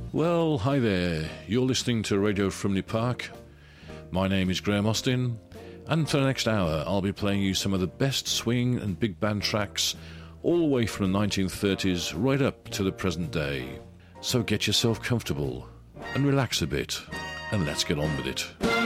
Well, hi there. You're listening to Radio Frimley Park. My name is Graham Austin, and for the next hour I'll be playing you some of the best swing and big band tracks all the way from the 1930s right up to the present day. So get yourself comfortable and relax a bit, and let's get on with it.